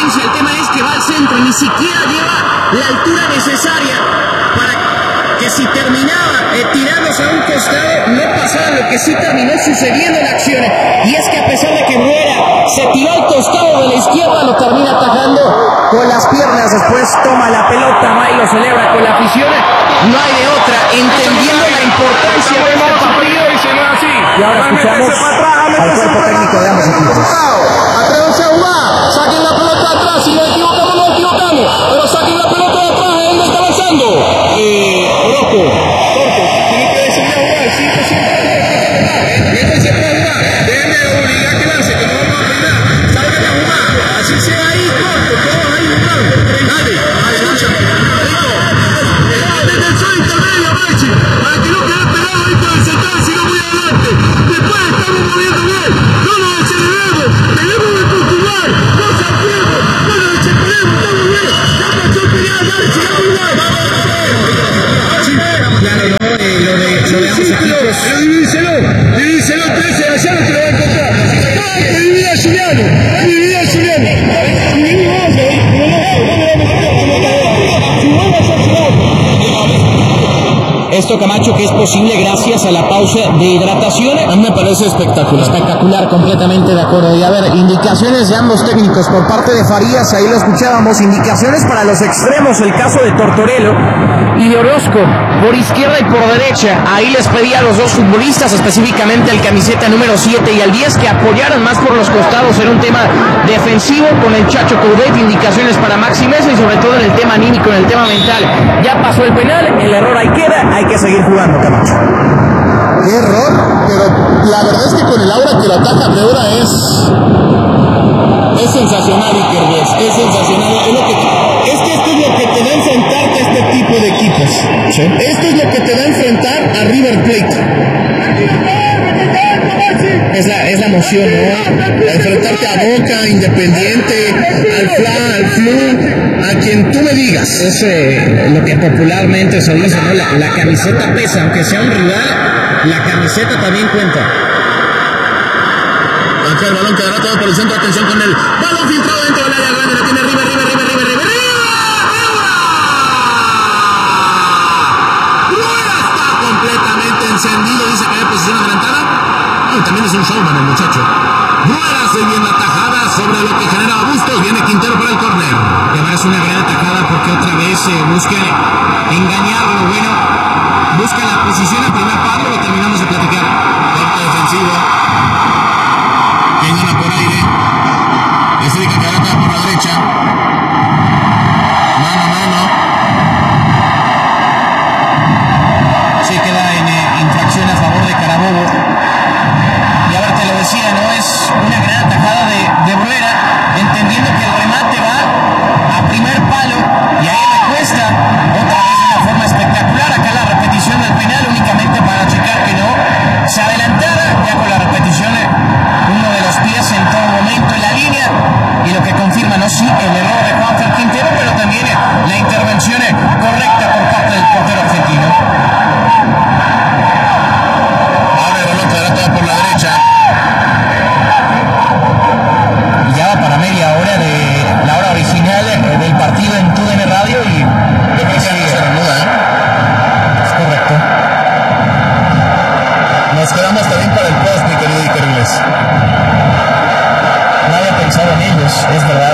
potencia. El tema es que va al centro, ni siquiera lleva la altura necesaria para que si terminaba tirándose a un costado, no pasaba lo que sí terminó sucediendo en la acción. Y es que a pesar de que Bruera se tiró al costado de la izquierda, lo termina atajando con las piernas. Después toma la pelota, va y lo celebra con la afición. No hay de otra, entendiendo la importancia de este partido. Y ahora escuchamos al cuerpo técnico de ambos equipos. Atrévanse a jugar, saquen la pelota de atrás, si nos equivocamos, nos equivocamos, pero saquen la pelota de atrás, él está avanzando. Orozco, corto, tiene que decidir a jugar, sí, que sí, métanse para jugar, déjenme obligar que lance, que no vamos a peinar, salgan a jugar, así sea ahí, corto, todos ahí jugando, dale, escúchame, rico, desde el sol intermedio, Maxi, para que no quede pegado ahí con el central, sino muy adelante, después estamos moviendo bien, no nos aceleremos, tenemos que continuar, no saltemos, no nos desesperemos, estamos bien, ya pasó el penal, dale, sigamos igual, vamos, Claro, no, lo de ambos equipos. Divíselo 13, allá no te lo va a encontrar. ¡Ah, que divida Juliano! ¡Divida Juliano! Esto, Camacho, que es posible gracias a la pausa de hidratación. A mí me parece espectacular. Espectacular, completamente de acuerdo. Y a ver, indicaciones de ambos técnicos por parte de Farías, ahí lo escuchábamos, indicaciones para los extremos, el caso de Tortorello y de Orozco, por izquierda y por derecha. Ahí les pedía a los dos futbolistas, específicamente al camiseta número 7 y al 10, que apoyaran más por los costados en un tema defensivo con el Chacho Coudet, indicaciones para Maxi Meza y sobre todo en el tema anímico, en el tema mental. Ya pasó el penal, el error ahí queda, hay que seguir jugando, Camacho. Qué error, pero la verdad es que con el aura que lo ataca Breura es sensacional, Iker Ves, es sensacional. Es que esto es lo que te da enfrentarte a este tipo de equipos. ¿Sí? Esto es lo que te da enfrentar a River Plate. Es la emoción, ¿no? Enfrentarte a Boca, Independiente, al Fla, al Flu, a quien tú me digas. Es lo que popularmente se dice, ¿no? La camiseta pesa, aunque sea un rival, la camiseta también cuenta. Acá el balón quedará todo por el centro, atención con el balón filtrado dentro del área grande, la tiene River. Bruera está completamente encendido, dice que hay posición adelantada. También es un showman el muchacho. Bruera hace bien la tajada sobre lo que genera Bustos. Viene Quintero para el córner. Y además es una gran atacada porque otra vez busca engañarlo. Bueno, busca la posición a primer palo, lo terminamos de platicar. Corte defensivo. Quien gana por aire. Es el que quedará por la derecha. Mano a mano. Sí, queda en infracción a favor de Carabobo. Y a ver, te lo decía, ¿no? Es una gran atajada de Bruera, entendiendo que el remate va a primer palo y ahí le cuesta otra vez de una forma espectacular. Acá la repetición del penal únicamente para checar que no se adelantara, ya con la repetición uno de los pies en todo momento en la línea y lo que confirma, ¿no? Sí, el error de Juanfer Quintero, pero también la intervención correcta por parte del portero argentino. Ahora el balón quedará todo por la derecha. Ya va para media hora de la hora original del partido en TUDN Radio y Yo creo que se reanuda, es correcto. Nos quedamos también para el post, mi querido Iker Ves. No había pensado en ellos, es verdad.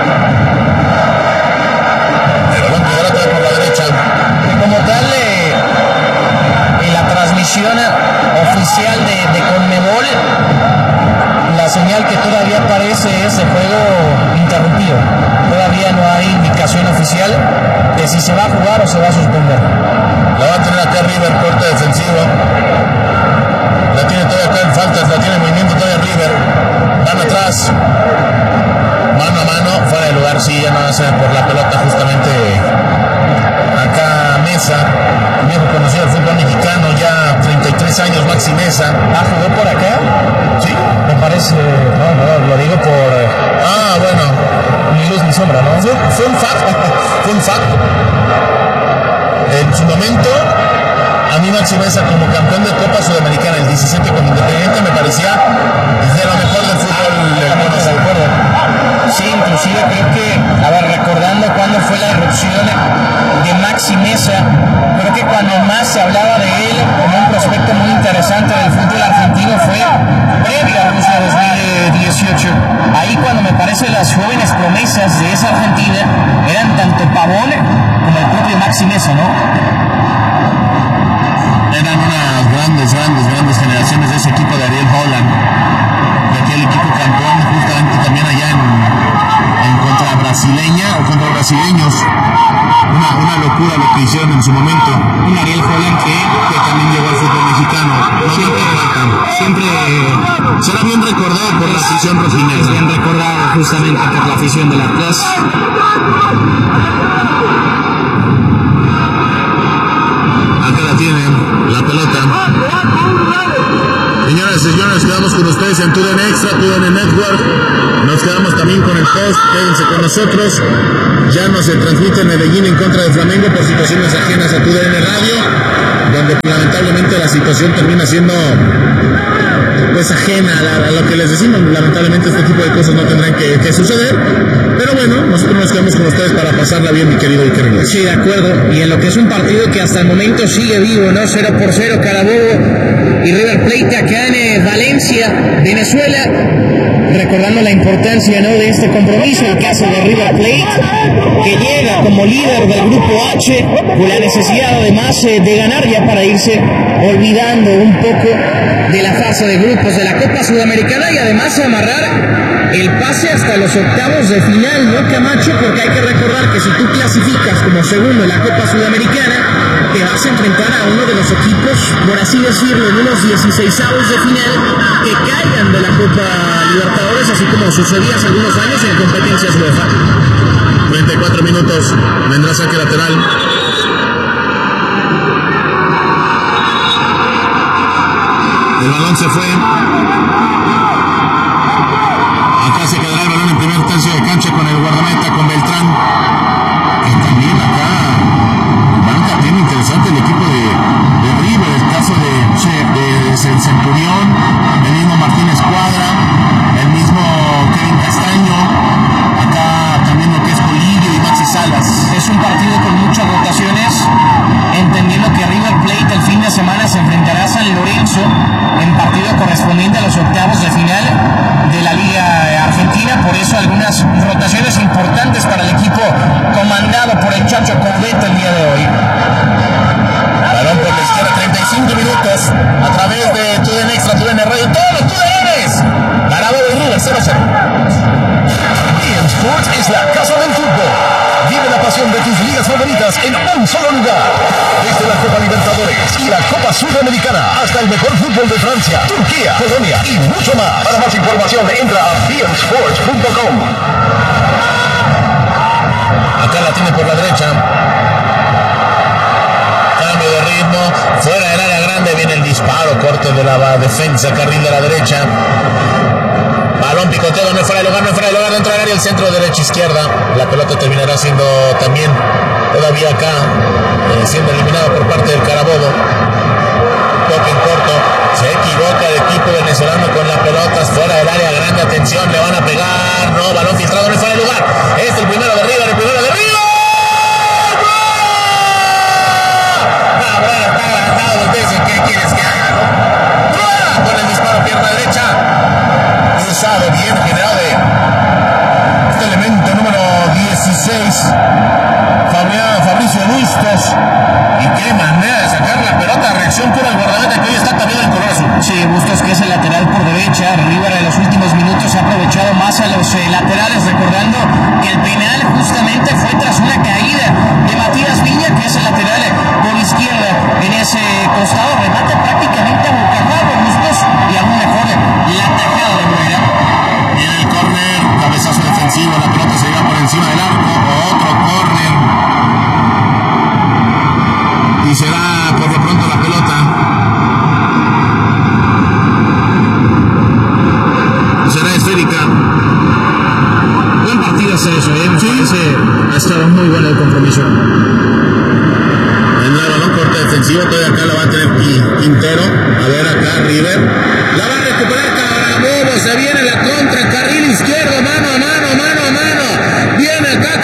El balón quedará todo por la derecha. Como tal, en la transmisión oficial de Conmebol, la señal que todavía aparece es de juego interrumpido. Todavía no hay indicación oficial de si se va a jugar o se va a suspender. La va a tener acá River, corte defensivo. La tiene todavía acá en faltas, la tiene en movimiento todavía River. Van atrás. Mano a mano, fuera de lugar, sí, ya no hace por la pelota justamente acá Meza, viejo conocido del fútbol mexicano, ya 33 años, Maxi Meza. ¿Ah, jugó por acá? Sí. Me parece, no, lo digo por... Bueno. Ni luz ni sombra, ¿no? Fue un fact. En su momento, a mí Maxi Meza como campeón de Copa Sudamericana, el 17 con Independiente, me parecía de lo mejor del fútbol del mundo. De acuerdo. Sí, inclusive creo que las jóvenes promesas de esa Argentina eran tanto Pavón como el propio Maxi Mesa, ¿no? Eran unas grandes generaciones de ese equipo de Ariel Holland, de aquel equipo campeón justamente también allá en contra brasileña o contra brasileños. Una locura lo que hicieron en su momento. Un Ariel Holland que también llegó al fútbol mexicano. Siempre será bien recordado por la afición rojinegra. Es bien recordado justamente por la afición del Atlas. Acá la tienen, la pelota. Señoras y señores, quedamos con ustedes en TUDN Extra, TUDN Network. Nos quedamos también con el post, quédense con nosotros. Ya no se transmite Medellín en contra de Flamengo por situaciones ajenas a TUDN Radio, donde lamentablemente la situación termina siendo pues ajena a lo que les decimos. Lamentablemente este tipo de cosas no tendrán que suceder, pero bueno, nosotros nos quedamos con ustedes para pasarla bien, mi querido Iker Ríos. Sí, de acuerdo, y en lo que es un partido que hasta el momento sigue vivo, ¿no? 0-0 Carabobo y River Plate acá en Valencia, Venezuela, recordando la importancia, ¿no?, de este compromiso, el caso de River Plate, que llega como líder del grupo H, con la necesidad además de ganar ya para irse olvidando un poco de la fase de grupos de la Copa Sudamericana y además amarrar el pase hasta los octavos de final, ¿no, Camacho? Porque hay que recordar que si tú clasificas como segundo en la Copa Sudamericana, te vas a enfrentar a uno de los equipos, por así decirlo, en unos 16avos de final que caigan de la Copa Libertadores, así como sucedía hace algunos años en competencias UEFA. 34 minutos, vendrá saque lateral. El balón se fue. Acá se quedará el balón en primer tercio de cancha con el guardameta, con Beltrán. Que también acá banca tiene interesante el equipo de River, el caso de Centurión, el mismo Martínez Cuadra, el mismo Kevin Castaño. Acá también lo que es Colillo y Maxi Salas. Es un partido con muchas rotaciones, entendiendo que River Plate el fin de semana se enfrentará a San Lorenzo en partido correspondiente a los octavos de final de la Liga Argentina. Por eso algunas rotaciones importantes para el equipo comandado por el Chacho Coudet el día de hoy. Balón por la izquierda, 35 minutos a través de TUDN Extra, TUDN Radio, todos los TUDNs. Carabobo y River 0-0. EA Sports es la casa del fútbol. Vive la pasión de tus ligas favoritas en un solo lugar. Desde la Copa Libertadores y la Copa Sudamericana hasta el mejor fútbol de Francia, Turquía, Polonia y mucho más. Para más información entra a beansports.com. Acá la tiene por la derecha. Cambio de ritmo, fuera del área grande, viene el disparo, corte de la defensa, carril de la derecha. Balón picoteo, no es fuera de lugar, dentro del área, el centro derecha-izquierda. La pelota terminará siendo también, todavía acá, siendo eliminado por parte del Carabobo. Toque en corto, se equivoca el equipo venezolano con las pelotas fuera del área grande, atención, le van a pegar, no, balón filtrado, no es fuera de lugar. Es el primero de River, está adelantado, los veces, ¿qué quieres que haga, no? ¡Rueda! Con el disparo, pierna derecha. Cruzado, bien generado de este elemento número 16, Fabricio Bustos. Y qué manera de sacar la pelota, reacción pura al guardameta que hoy está también en color azul. Sí, Bustos, que es el lateral por derecha. River en los últimos minutos ha aprovechado más a los laterales, recordando que el penal justamente fue tras una caída de Matías Viña, que es el lateral por izquierda. En ese costado remate prácticamente a bocajarro Bustos y aún mejor la tajada de Bruera. Viene el córner, cabezazo defensivo, la pelota se lleva por encima del arco, otro córner. Y será por lo pronto la pelota. Será esférica. Buen partido hace eso, me parece, ha estado muy bueno el compromiso. En el balón corte defensivo, todavía acá la va a tener Quintero. A ver acá, River. La va a recuperar Carabobo, se viene la contra, carril izquierdo, mano a mano. Viene acá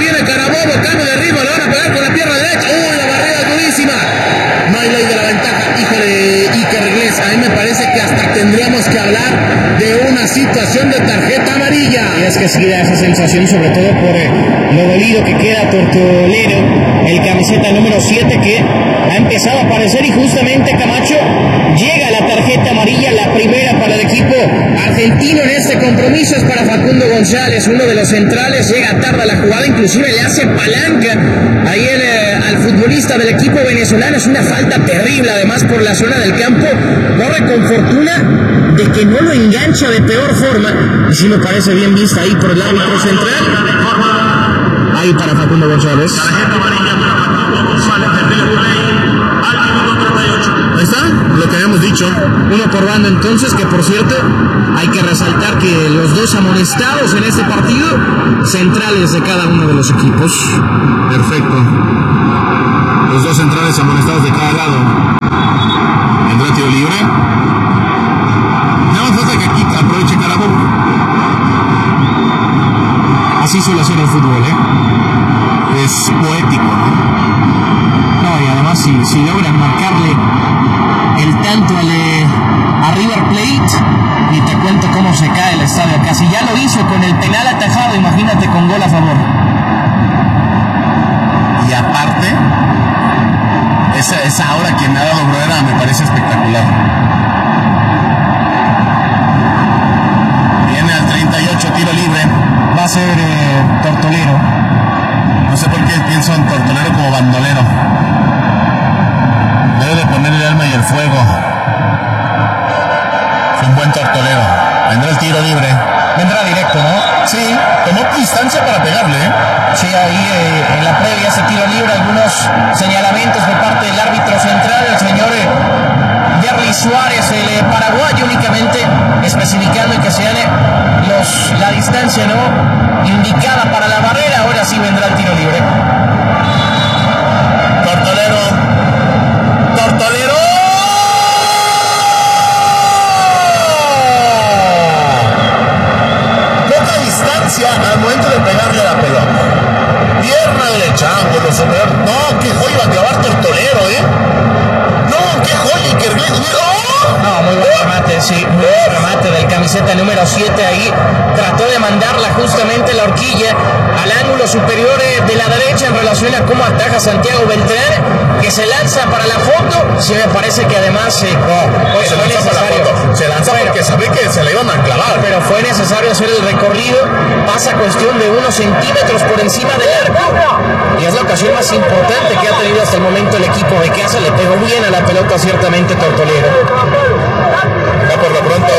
Carabobo, cambio de ritmo, le van a pegar con la pierna derecha. ¡Uy, la barrera durísima! No hay ley de la ventaja. Híjole, Iker Iglesias, a mí me parece que hasta tendríamos que hablar de una situación de tarjeta amarilla. Y es que sí da esa sensación, sobre todo por lo dolido que queda Tortolero, el camiseta número 7 que ha empezado a aparecer, y justamente Camacho llega la tarjeta amarilla, la primera para el equipo argentino en este compromiso. Es para Facundo González, uno de los centrales, llega tarde a la jugada, inclusive le hace palanca ahí al futbolista del equipo venezolano. Es una falta terrible, además por la zona del campo, corre con fortuna de que no lo engancha de peor forma, y sí me parece bien vista ahí por el árbitro central. Ahí para Facundo González. Tarjeta amarilla para Facundo González de River Plate al minuto 38. Ahí está, lo que habíamos dicho. Uno por banda entonces, que por cierto hay que resaltar que los dos amonestados en este partido, centrales de cada uno de los equipos. Perfecto. Los dos centrales amonestados de cada lado. Vendrá tiro libre. Nada más falta que aquí aproveche Carabobo. Así suele ser el fútbol, Es poético, ¿no? No, y además si logran marcarle el tanto a River Plate, y te cuento cómo se cae el estadio acá. Si ya lo hizo con el penal atajado, imagínate con gol a favor. Y aparte, esa aura que me ha dado Bruera me parece espectacular. Viene al 38, tiro libre. Va a ser Tortolero. No sé por qué pienso en Tortolero como bandolero. Debe de poner el alma y el fuego. Fue un buen Tortolero. Vendrá el tiro libre. Vendrá directo, ¿no? Sí, tomó distancia para pegarle, Sí, ahí en la previa ese tiro libre, algunos señalamientos por parte del árbitro central, el señor Jerry Suárez, el paraguayo, únicamente especificando que sean la distancia, ¿no?, indicada para la barrera. Ahora sí vendrá el tiro libre. Tortolero. Poca distancia al momento de pegarle a la pelota. Pierna derecha, ángulo superior. No, qué joya va a clavar Tortolero, No, qué joya, qué No, muy buen remate, sí, muy buen remate del camiseta número 7 ahí. Trató de mandarla justamente la horquilla al ángulo superior de la derecha en relación a cómo ataja Santiago Beltrán, que se lanza para la foto. Sí, me parece que además se lanza para la foto. Se lanza porque sabe que se le iban a clavar. Pero fue necesario hacer el recorrido. Pasa cuestión de unos centímetros por encima del arco. Y es la ocasión más importante que ha tenido hasta el momento el equipo de casa. Le pegó bien a la pelota ciertamente Tortolero. Ya por lo pronto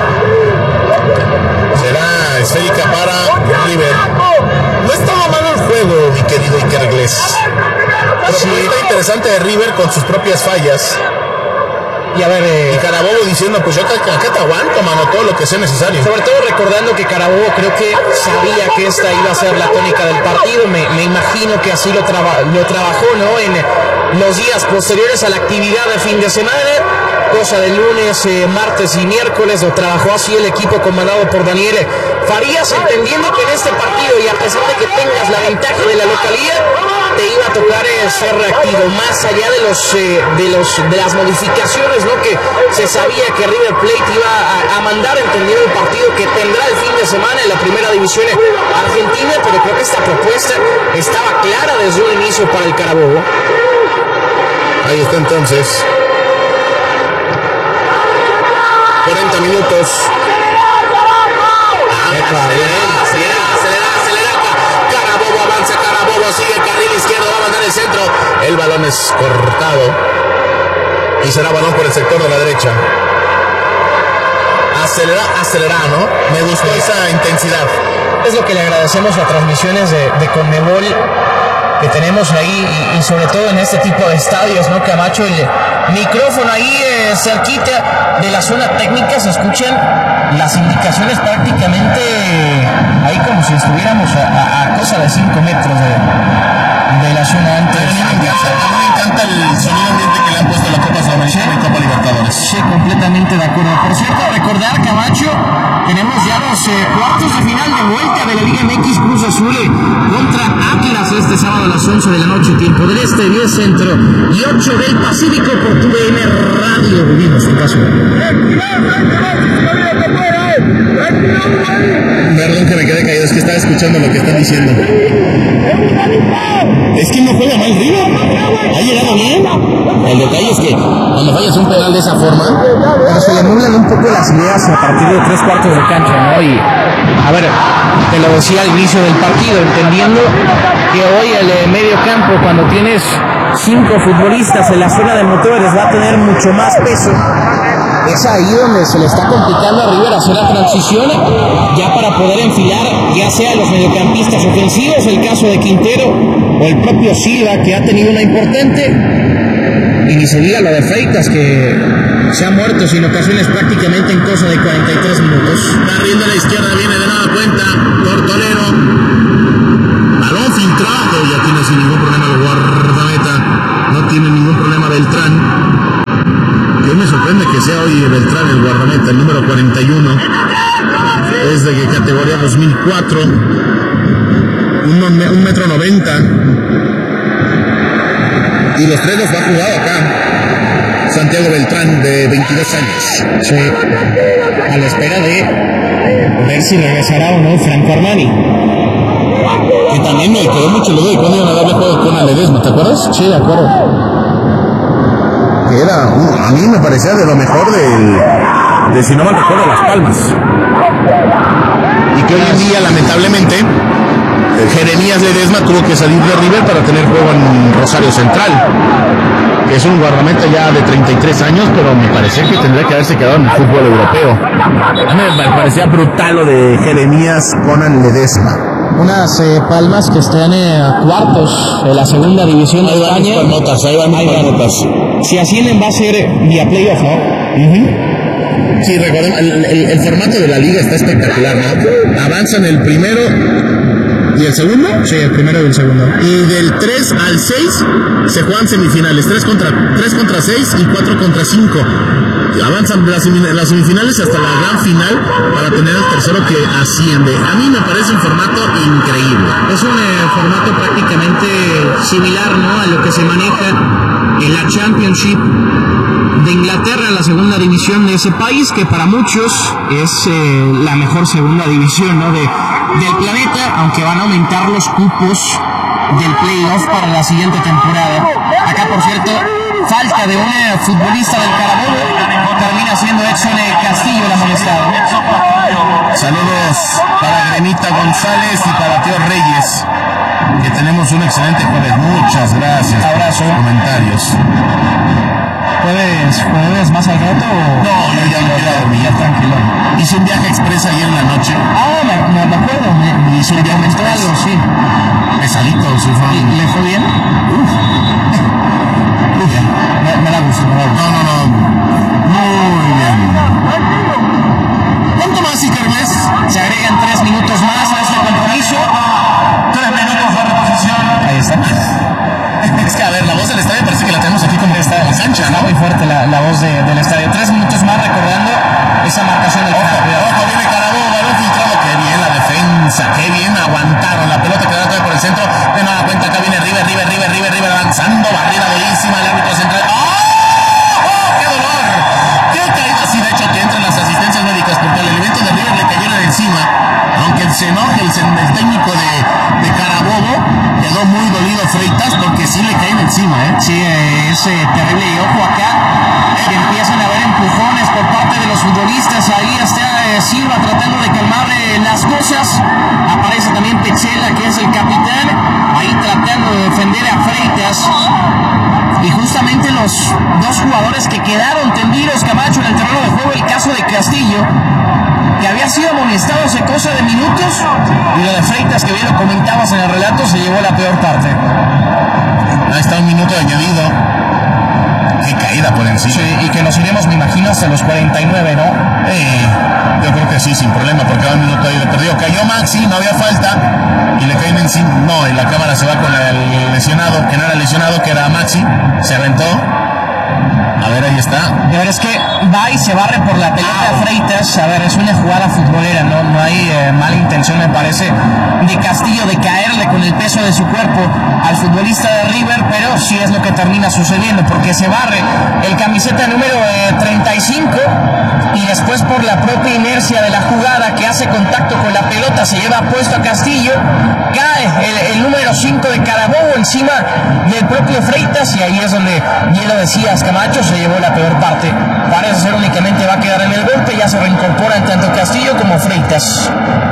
será esférica para River. No estaba malo el juego, mi querido Iker Iglesias. Pero sí, está interesante de River con sus propias fallas. Y a ver, y Carabobo diciendo, pues yo acá te aguanto, mano, todo lo que sea necesario. Sobre todo recordando que Carabobo creo que sabía que esta iba a ser la tónica del partido. Me imagino que así lo trabajó, ¿no?, en los días posteriores a la actividad de fin de semana. Cosa de lunes, martes y miércoles lo trabajó así el equipo comandado por Daniel Farías, entendiendo que en este partido, y a pesar de que tengas la ventaja de la localidad, te iba a tocar ser reactivo, más allá de las modificaciones, ¿no?, que se sabía que River Plate iba a mandar, entendiendo el partido que tendrá el fin de semana en la primera división argentina. Pero creo que esta propuesta estaba clara desde un inicio para el Carabobo. Ahí está entonces. 40 minutos. Acelera. Carabobo avanza, Carabobo sigue carril izquierdo, va a mandar el centro. El balón es cortado. Y será balón por el sector de la derecha. Acelera, ¿no? Me gustó esa intensidad. Es lo que le agradecemos a transmisiones de Conmebol que tenemos ahí, y sobre todo en este tipo de estadios, ¿no, Camacho? El micrófono ahí cerquita de la zona técnica, se escuchan las indicaciones prácticamente ahí como si estuviéramos a cosa de 5 metros de la zona antes. A mí me encanta el sonido ambiente que le han puesto a la Copa Sudamericana y Copa Libertadores. Sí, completamente de acuerdo. Por cierto, recordar, Camacho, tenemos ya los cuartos de final de vuelta de la Liga MX. Cruz Azul contra Atlas este sábado a las 11 de la noche, tiempo del este, 10 centro y 8 del Pacífico por TUDN Radio. Vivimos en caso. Perdón que me quedé caído, es que estaba escuchando lo que están diciendo. Es que no juega mal River, ha llegado bien. El detalle es que cuando fallas un penal de esa forma, pero se le nublan un poco las ideas a partir de 3/4 de cancha, ¿no? Y a ver, te lo decía al inicio del partido, entendiendo que hoy el medio campo, cuando tienes 5 futbolistas en la zona de motores, va a tener mucho más peso. Es ahí donde se le está complicando a River hacer la transición ya para poder enfilar ya sea los mediocampistas ofensivos, el caso de Quintero o el propio Silva, que ha tenido una importante, y ni se diga lo de Freitas, que se ha muerto sin ocasiones prácticamente en cosa de 43 minutos. está riendo a la izquierda, viene de nada cuenta Tortolero, balón filtrado, ya tiene sin ningún problema el guardameta, no tiene ningún problema Beltrán. Que me sorprende que sea hoy Beltrán el guardameta, el número 41. Es de categoría 2004. 1,90 m. Y los tres los va a jugar acá. Santiago Beltrán, de 22 años. Sí, a la espera de ver si regresará o no Franco Armani. Que también me quedó mucho lo de cuando iban a darle juego con Ledesma, ¿te acuerdas? Sí, de acuerdo. Que era, a mí me parecía de lo mejor de si no mal recuerdo, Las Palmas. Y que hoy en día, lamentablemente, Jeremías Ledesma tuvo que salir de River para tener juego en Rosario Central, que es un guardameta ya de 33 años, pero me parecía que tendría que haberse quedado en el fútbol europeo. A mí me parecía brutal lo de Jeremías Conan Ledesma. Unas Palmas que están cuartos de la segunda división de España. Ahí van mis palmotas. Si ascienden va a ser vía playoff, ¿no? Sí, recordemos, el formato de la liga está espectacular, ¿no? Avanzan el primero y el segundo. Sí, el primero y el segundo. Y del 3 al 6 se juegan semifinales, 3 contra 6 y 4 contra 5. Avanzan las semifinales hasta la gran final para tener el tercero que asciende. A mí me parece un formato increíble. Es un formato prácticamente similar, ¿no?, a lo que se maneja en la Championship de Inglaterra, la segunda división de ese país, que para muchos es la mejor segunda división, ¿no?, del planeta, aunque van a aumentar los cupos del playoff para la siguiente temporada. Acá, por cierto, falta de un futbolista del Carabobo, termina siendo Edson Castillo el amonestado. Saludos para Gremita González y para Teo Reyes, que tenemos un excelente jueves. Muchas gracias. Abrazo. Comentarios. ¿Jueves más al rato? No, yo ya dormí, ya tranquilo. Hice un viaje express ayer en la noche. Me acuerdo. Hice un viaje express. Algo, sí. Pesadito, sí fue. ¿Le fue bien? Me da gusto, me da gusto. No. Muy bien. ¿Cuánto más, Icarles? Se agregan 3 minutos más a este compromiso. 3 minutos de reposición. Ahí está. Es que, a ver, la voz del estadio parece que la tenemos aquí como que está en la cancha, ¿no? Muy fuerte la voz del estadio. 3 minutos más recordando esa marcación del final. Ojo, viene Carabobo, balón filtrado. Qué bien la defensa, qué bien aguantaron. La pelota quedó atrás por el centro. De nueva cuenta, acá viene River avanzando. Barrera durísima, el árbitro central. ¡Oh! ¡Qué dolor! ¡Qué caída! Sí, de hecho, que entran las asistencias médicas porque al elemento de River le cayeron encima. Aunque se enoje el técnico de Carabobo, quedó muy dolido Freitas porque sí le caen encima, ¿eh? Sí, es terrible. Y ojo acá, que empiezan a haber empujones por parte de los futbolistas. Ahí está Silva tratando de calmar las cosas. Aparece también Pechela, que es el capitán, ahí tratando de defender a Freitas. Y justamente los dos jugadores que quedaron tendidos, Camacho, en el terreno de juego, el caso de Castillo, que había sido amonestado hace cosa de minutos, y lo de Freitas, que bien lo comentabas en el relato, se llevó la peor parte. Ahí está un minuto añadido. qué caída por encima. Sí, y que nos iremos, me imagino, hasta los 49, ¿no? Yo creo que sí, sin problema, porque va un minuto ahí de perdido. Cayó Maxi, no había falta, y le caen encima. No, y la cámara se va con el lesionado, que no era lesionado, que era Maxi. Se aventó. A ver, ahí está. De ver, es que va y se barre por la pelota de Freitas. A ver, es una jugada futbolera, no hay mala intención, me parece, de Castillo de caerle con el peso de su cuerpo al futbolista de River, pero sí es lo que termina sucediendo, porque se barre el camiseta número 35 y después por la propia inercia de la jugada que hace contacto con la pelota, se lleva puesto a Castillo, cae el número 5 de Carabobo encima del propio Freitas, y ahí es donde, bien lo decías, Camacho, se llevó la peor parte. Parece ser únicamente va a quedar en el golpe, ya se reincorporan tanto Castillo como Freitas.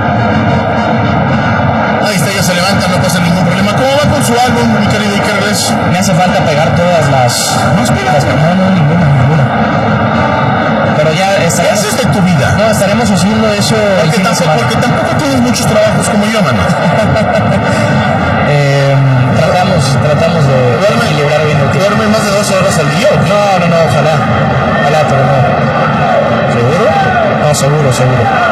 Ahí está, ya se levanta, no pasa ningún problema. ¿Cómo va con su álbum, mi querido Icarles? Me hace falta pegar todas las... No, ninguna. Pero ya estaremos... Eso es de tu vida. No, estaremos haciendo eso Porque tampoco tienes muchos trabajos como yo, mano. Tratamos de equilibrar bien el tiempo. ¿Duerme más de 12 horas al día? No, ojalá, pero no. ¿Seguro? No, seguro.